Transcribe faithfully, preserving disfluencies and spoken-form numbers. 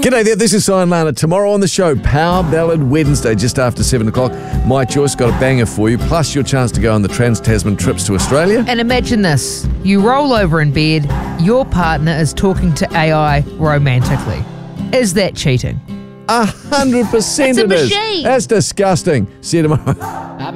G'day there, this is Sion Lana. Tomorrow on the show, Power Ballad Wednesday, just after seven o'clock. My choice, got a banger for you, plus your chance to go on the Trans-Tasman trips to Australia. And imagine this. You roll over in bed, your partner is talking to A I romantically. Is that cheating? A hundred percent It's a it is. machine. That's disgusting. See you tomorrow.